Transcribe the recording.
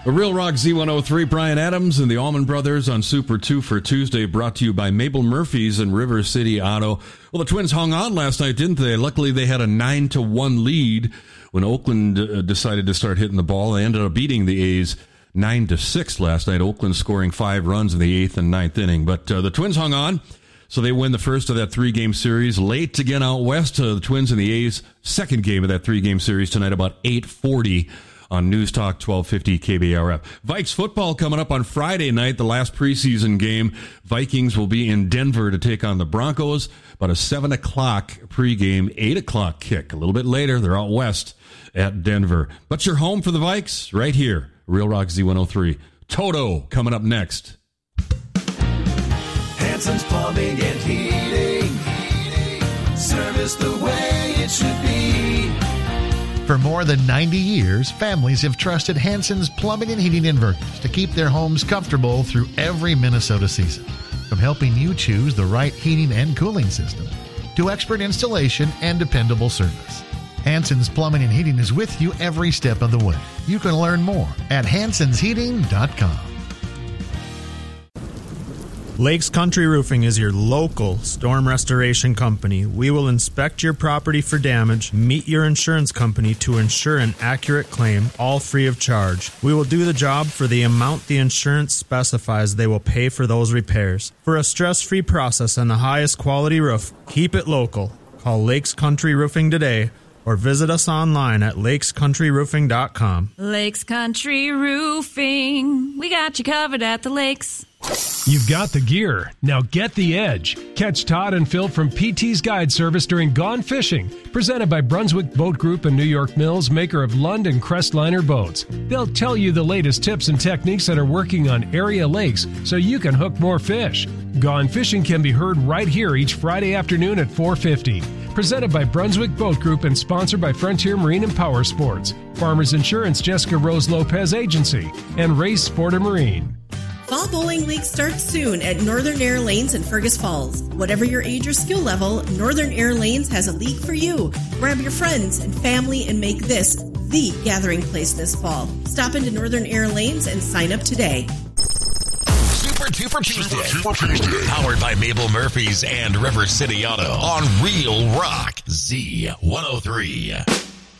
A Real Rock Z103, Brian Adams and the Allman Brothers on Super 2 for Tuesday, brought to you by Mabel Murphy's and River City Auto. Well, the Twins hung on last night, didn't they? Luckily, they had a 9-1 lead when Oakland decided to start hitting the ball. They ended up beating the A's 9-6 last night. Oakland scoring 5 runs in the 8th and 9th inning. But the Twins hung on, so they win the first of that 3-game series. Late again out west, the Twins and the A's second game of that 3-game series tonight about 8:40. On News Talk 1250 KBRF. Vikes football coming up on Friday night, the last preseason game. Vikings will be in Denver to take on the Broncos. About a 7 o'clock pregame, 8 o'clock kick. A little bit later, they're out west at Denver. But you're home for the Vikes right here. Real Rock Z103. Toto coming up next. Hanson's Plumbing and Heating. Service the way it should be. For more than 90 years, families have trusted Hanson's Plumbing and Heating Inverters to keep their homes comfortable through every Minnesota season. From helping you choose the right heating and cooling system to expert installation and dependable service, Hanson's Plumbing and Heating is with you every step of the way. You can learn more at hansonsheating.com. Lakes Country Roofing is your local storm restoration company. We will inspect your property for damage, meet your insurance company to ensure an accurate claim, all free of charge. We will do the job for the amount the insurance specifies they will pay for those repairs. For a stress-free process and the highest quality roof, keep it local. Call Lakes Country Roofing today or visit us online at lakescountryroofing.com. Lakes Country Roofing. We got you covered at the lakes. You've got the gear. Now get the edge. Catch Todd and Phil from PT's Guide Service during Gone Fishing, presented by Brunswick Boat Group and New York Mills, maker of Lund and Crestliner boats. They'll tell you the latest tips and techniques that are working on area lakes so you can hook more fish. Gone Fishing can be heard right here each Friday afternoon at 4:50. Presented by Brunswick Boat Group and sponsored by Frontier Marine and Power Sports, Farmers Insurance Jessica Rose Lopez Agency, and Race Sport and Marine. Fall Bowling League starts soon at Northern Air Lanes in Fergus Falls. Whatever your age or skill level, Northern Air Lanes has a league for you. Grab your friends and family and make this the gathering place this fall. Stop into Northern Air Lanes and sign up today. Super 2 for Tuesday. Powered by Mabel Murphy's and River City Auto on Real Rock Z103.